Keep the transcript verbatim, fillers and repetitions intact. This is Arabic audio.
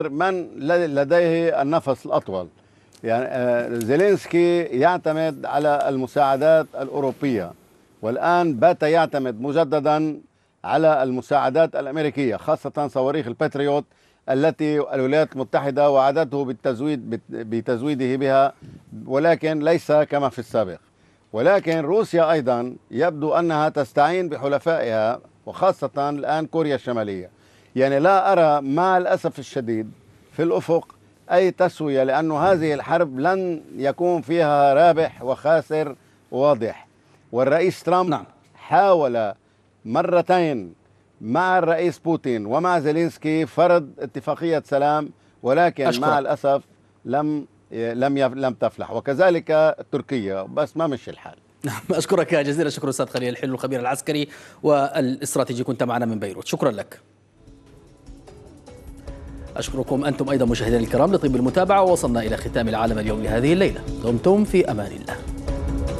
من لديه النفس الأطول. يعني زيلينسكي يعتمد على المساعدات الأوروبية، والآن بات يعتمد مجددا على المساعدات الأمريكية، خاصة صواريخ الباتريوت التي الولايات المتحدة وعدته بالتزويد بتزويده بها، ولكن ليس كما في السابق. ولكن روسيا أيضا يبدو أنها تستعين بحلفائها، وخاصة الآن كوريا الشمالية. يعني لا أرى مع الأسف الشديد في الأفق أي تسوية، لأن هذه الحرب لن يكون فيها رابح وخاسر واضح. والرئيس ترامب نعم. حاول مرتين مع الرئيس بوتين ومع زيلينسكي فرض اتفاقية سلام، ولكن أشكرك. مع الأسف لم لم لم تفلح، وكذلك تركيا، بس ما مشي الحال. أشكرك جزيلا الشكر أستاذ خليل الحلو الخبير العسكري والاستراتيجي، كنت معنا من بيروت، شكرا لك. أشكركم أنتم أيضا مشاهدينا الكرام لطيب المتابعة، ووصلنا إلى ختام العالم اليوم لهذه الليلة. دمتم في أمان الله.